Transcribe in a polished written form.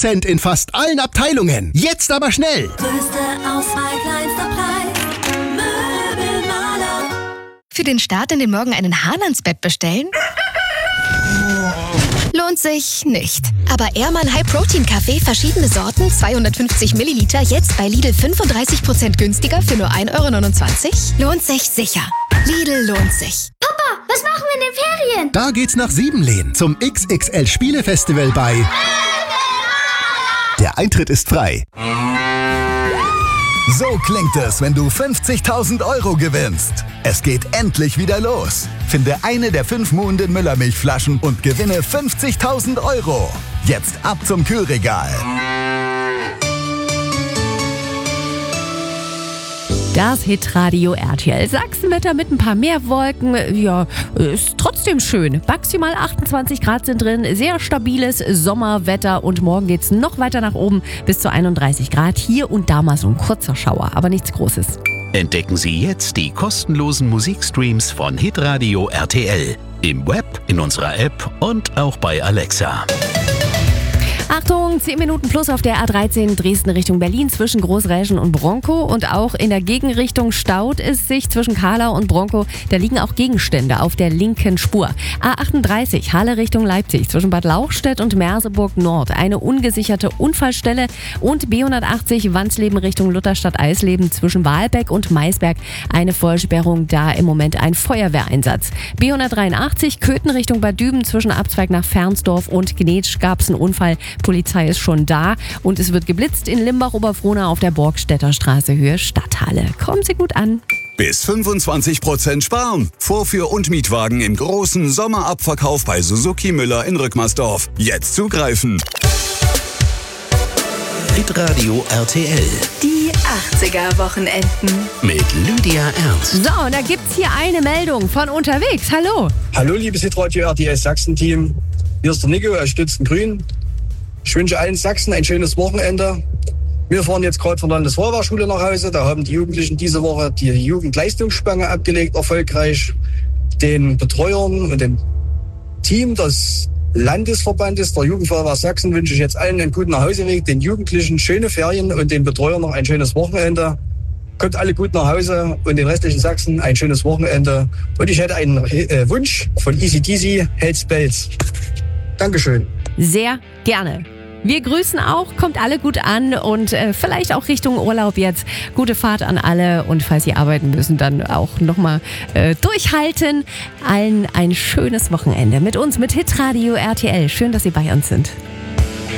20% in fast allen Abteilungen. Jetzt aber schnell! Größte Auswahl, kleinster Preis. Möbelmaler. Für den Start in den Morgen einen Hahn ans Bett bestellen? Lohnt sich nicht. Aber Ehrmann High Protein Kaffee, verschiedene Sorten, 250 Milliliter, jetzt bei Lidl 35% günstiger für nur 1,29 €? Lohnt sich sicher. Lidl lohnt sich. Papa, was machen wir in den Ferien? Da geht's nach Siebenlehn zum XXL Spielefestival bei... Der Eintritt ist frei. So klingt es, wenn du 50.000 € gewinnst. Es geht endlich wieder los. Finde eine der 5 Muhnden Müllermilchflaschen und gewinne 50.000 €. Jetzt ab zum Kühlregal. Das Hitradio RTL Sachsenwetter mit ein paar mehr Wolken. Ja, ist trotzdem schön. Maximal 28 Grad sind drin. Sehr stabiles Sommerwetter. Und morgen geht's noch weiter nach oben bis zu 31 Grad. Hier und da mal so ein kurzer Schauer, aber nichts Großes. Entdecken Sie jetzt die kostenlosen Musikstreams von Hitradio RTL. Im Web, in unserer App und auch bei Alexa. Achtung, 10 Minuten plus auf der A13 Dresden Richtung Berlin zwischen Großräschen und Bronkow. Und auch in der Gegenrichtung staut es sich zwischen Kahlau und Bronkow. Da liegen auch Gegenstände auf der linken Spur. A38 Halle Richtung Leipzig zwischen Bad Lauchstädt und Merseburg Nord. Eine ungesicherte Unfallstelle. Und B180 Wandsleben Richtung Lutherstadt-Eisleben zwischen Wahlbeck und Maisberg. Eine Vollsperrung, da im Moment ein Feuerwehreinsatz. B183 Köthen Richtung Bad Düben zwischen Abzweig nach Fernsdorf und Gnetsch gab es einen Unfall. Polizei ist schon da und es wird geblitzt in Limbach-Oberfrohna auf der Borgstädter Straße Höhe Stadthalle. Kommen Sie gut an. Bis 25% sparen. Vorführ- und Mietwagen im großen Sommerabverkauf bei Suzuki Müller in Rückmersdorf. Jetzt zugreifen. Hitradio RTL Die 80er-Wochenenden. mit Lydia Ernst. So, und da gibt's hier eine Meldung von unterwegs. Hallo. Hallo, liebes Hitradio RTL Sachsen-Team. Hier ist der Nico aus Stützengrün. Ich wünsche allen Sachsen ein schönes Wochenende. Wir fahren jetzt gerade von der Landesfeuerwehrschule nach Hause. Da haben die Jugendlichen diese Woche die Jugendleistungsspange abgelegt, erfolgreich. Den Betreuern und dem Team des Landesverbandes der Jugendfeuerwehr Sachsen wünsche ich jetzt allen einen guten Nachhauseweg, den Jugendlichen schöne Ferien und den Betreuern noch ein schönes Wochenende. Kommt alle gut nach Hause und den restlichen Sachsen ein schönes Wochenende. Und ich hätte einen Wunsch von Easy Deasy, Hells Bells. Dankeschön. Sehr gerne. Wir grüßen auch, kommt alle gut an und vielleicht auch Richtung Urlaub jetzt. Gute Fahrt an alle und falls Sie arbeiten müssen, dann auch nochmal durchhalten. Allen ein schönes Wochenende mit uns, mit Hitradio RTL. Schön, dass Sie bei uns sind.